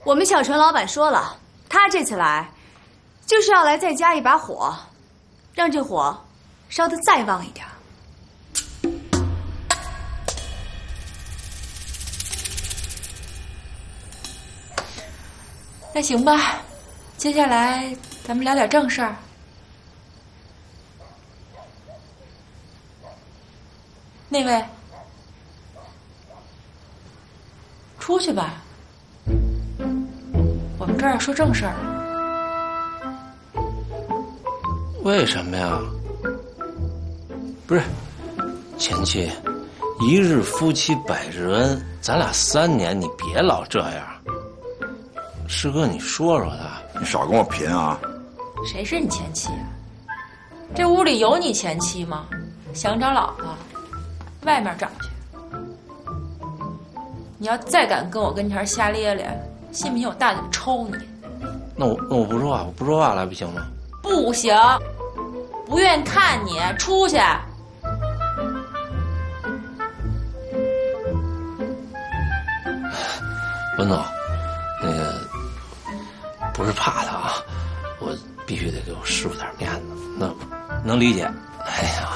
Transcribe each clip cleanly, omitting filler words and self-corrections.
我们小陈老板说了，他这次来，就是要来再加一把火，让这火烧得再旺一点。 那行吧，接下来咱们聊点正事儿。那位，出去吧，我们这儿要说正事儿。 为什么呀？不是，前妻，一日夫妻百日恩，咱俩3年，你别老这样。师哥，你说说他， 你少跟我贫啊！ 谁是你前妻啊？这屋里有你前妻吗？想找老婆，外面找去。你要再敢跟我跟前瞎咧咧，信不信我大嘴抽你？ 那我不说话，我不说话来不行吗？ 不行，不愿意看你，出去。 文总，那个不是怕他啊，我必须得给我师傅点面子，那能理解。哎呀，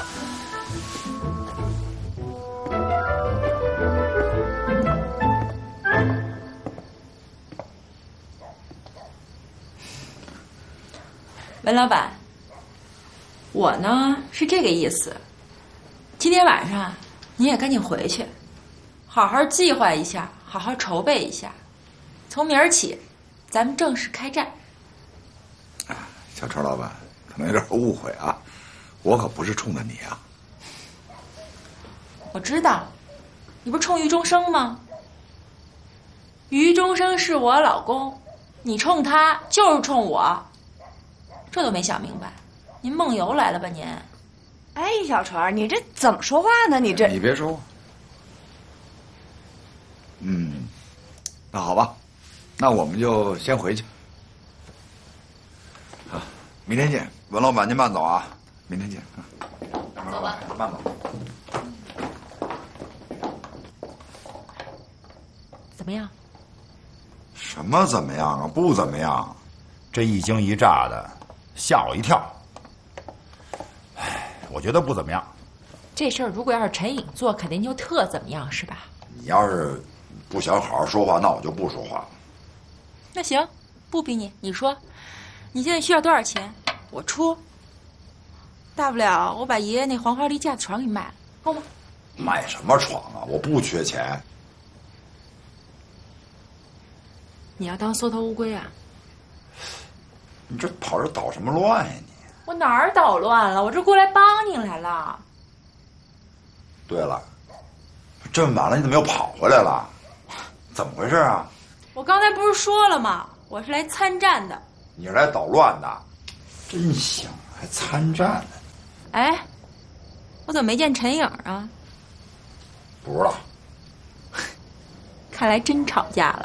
文老板，我呢是这个意思。今天晚上你也赶紧回去，好好计划一下，好好筹备一下。从明儿起，咱们正式开战。 小陈老板可能有点误会啊，我可不是冲着你啊。 我知道，你不是冲于中生吗？于中生是我老公，你冲他就是冲我，这都没想明白，您梦游来了吧您？ 哎，小陈，你这怎么说话呢？你这…… 你别说话。那好吧，那我们就先回去。啊，明天见，文老板您慢走啊，明天见。走吧，慢走。 怎么样？ 什么怎么样啊？不怎么样。 这一惊一乍的，吓我一跳。哎，我觉得不怎么样。 这事儿如果要是陈颖做，肯定就特怎么样，是吧？ 你要是不想好好说话，那我就不说话了。 那行，不逼你，你说，你现在需要多少钱，我出。大不了我把爷爷那黄花梨架子床给卖了，够吗？ 买什么床啊？我不缺钱。 你要当缩头乌龟啊？ 你这跑这捣什么乱呀你？ 我哪儿捣乱了？我这过来帮你来了。 对了，这么晚了你怎么又跑回来了？怎么回事啊？ 我刚才不是说了吗？我是来参战的。 你是来捣乱的？真行，还参战呢。 哎，我怎么没见陈颖啊？ 不知道。 看来真吵架了。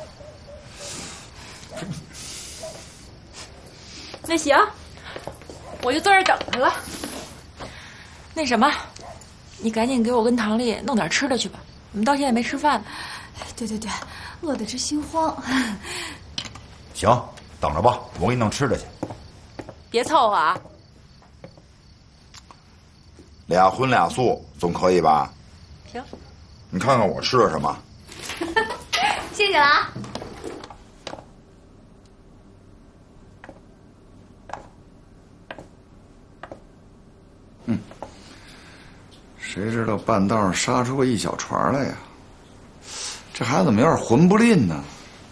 那行，我就坐这儿等他了。那什么，你赶紧给我跟唐丽弄点吃的去吧，我们到现在没吃饭呢。 对对对，饿得直心慌。 行，等着吧，我给你弄吃的去。 别凑合啊。 俩荤俩素总可以吧？ 行。 你看看我吃了什么？ 谢谢了啊。 谁知道半道上杀出个一小船来呀？这孩子怎么有点混不吝呢？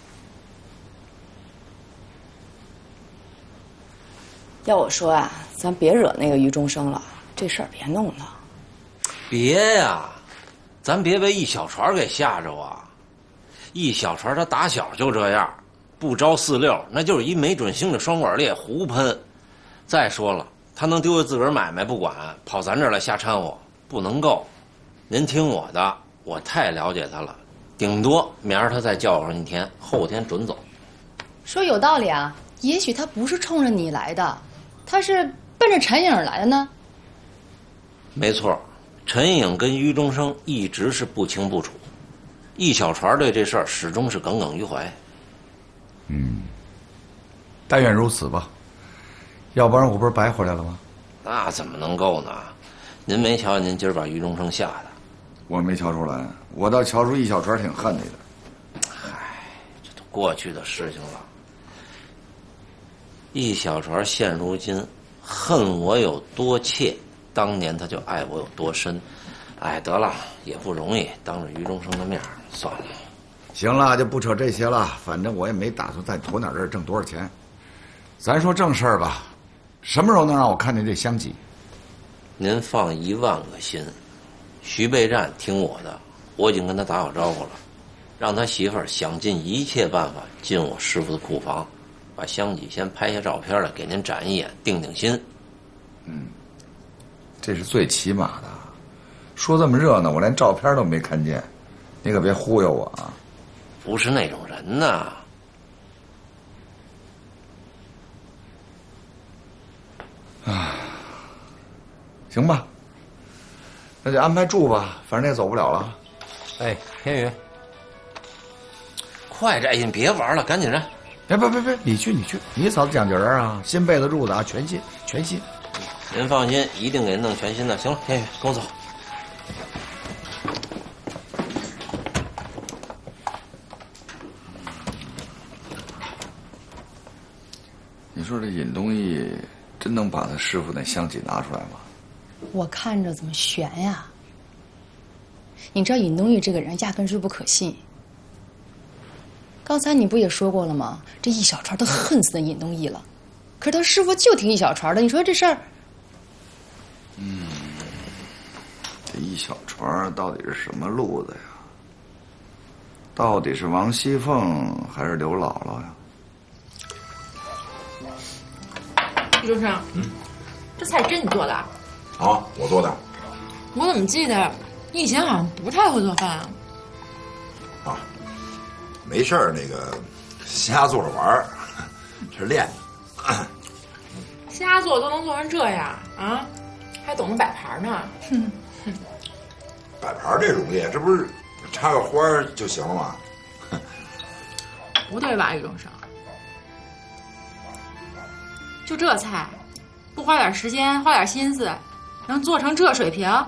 要我说啊，咱别惹那个于中生了，这事儿别弄了。 别呀，咱别被一小船给吓着啊！一小船他打小就这样，不着四六，那就是一没准星的双管猎胡喷。再说了，他能丢下自个儿买卖不管，跑咱这儿来瞎掺和，不能够。您听我的，我太了解他了，顶多明儿他再叫上一天，后天准走。 说有道理啊，也许他不是冲着你来的，他是奔着陈颖来的呢。 没错，陈颖跟于中生一直是不清不楚，一小船对这事儿始终是耿耿于怀。 但愿如此吧，要不然我不是白回来了吗？ 那怎么能够呢？您没瞧您今儿把于中生吓的？ 我没瞧出来，我倒瞧出易小船挺恨你的。 这都过去的事情了。易小船现如今恨我有多切，当年他就爱我有多深。哎，得了，也不容易，当着于中生的面，算了。 行了，就不扯这些了，反正我也没打算在鸵鸟这儿挣多少钱。咱说正事儿吧，什么时候能让我看见这香吉？ 您放1万个心，徐备战听我的，我已经跟他打好招呼了，让他媳妇儿想尽一切办法进我师傅的库房，把香吉先拍下照片来给您展一眼，定定心。 这是最起码的。说这么热闹，我连照片都没看见，你可别忽悠我啊！ 不是那种人呐。 行吧，那就安排住吧，反正也走不了了。 哎，天宇，快摘进，别玩了，赶紧摘。 哎，别，你去，你嫂子讲究人啊，新被子褥子啊，全新。 您放心，一定给您弄全新的。行了，天宇，跟我走。 你说这尹东义真能把他师傅那香吉拿出来吗？ 我看着怎么悬呀？你知道尹东义这个人压根是不可信。刚才你不也说过了吗？这易小船都恨死那尹东义了，可是他师傅就听易小船的。你说这事儿， 这易小船到底是什么路子呀？到底是王熙凤还是刘姥姥呀？ 于中生，这菜真你做的？ 啊，我做的。 我怎么记得你以前好像不太会做饭啊？ 啊，没事儿，那个瞎做着玩儿，这是练的。 瞎做都能做成这样啊，还懂得摆盘呢。 摆盘这容易，这不是插个花儿就行了吗？ 不对吧，于中生？就这菜，不花点时间，花点心思，能做成这水平？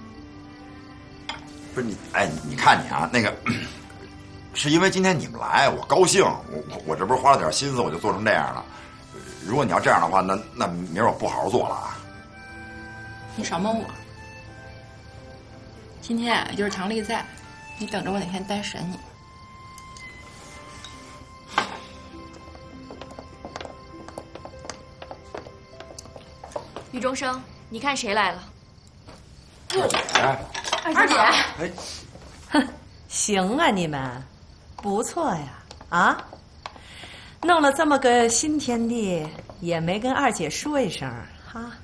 不是你，哎，你看你啊，那个是因为今天你们来，我高兴，我这不是花了点心思，我就做成这样了。如果你要这样的话，那明儿我不好好做了啊。 你少蒙我。今天啊，就是常例赛，你等着我哪天单审你。 于中生，你看谁来了？ 二姐， 二姐， 哎， 哼，行啊，你们不错呀，啊，弄了这么个新天地，也没跟二姐说一声哈。